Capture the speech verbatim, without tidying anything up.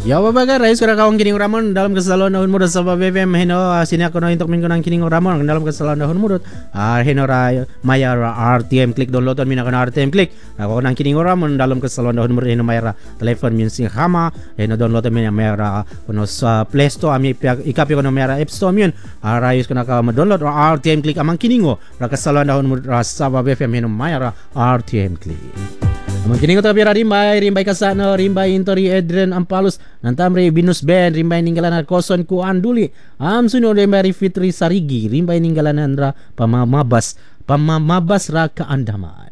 Ya babaga rais kura kawan kining ramon dalam kesalahan dahun murut sa B B M hino sini ako na intok minggu nang kining ramon dalam kesalahan dahun murut ah hino ra maya R T M klik downloadan mina kana R T M klik ako nang kining ramon dalam kesalahan dahun murut hino maya telepon min sing hama hino downloadan mina maya kuno sa Play Store ami ikapi kuno maya App Store min rais kana ka download R T M klik amang kiningo ra kesalahan dahun murut sa B B M hino maya R T M klik. Mungkin ingat tapi rimbay rimbay kasano rimbay intori Adrian Ampalus nantamre binus band rimbay ninggalanan koson ku anduli am suno rimbay Fitri Sarigi rimbay ninggalanan ra pamamabas pamamabas ra kaandamay.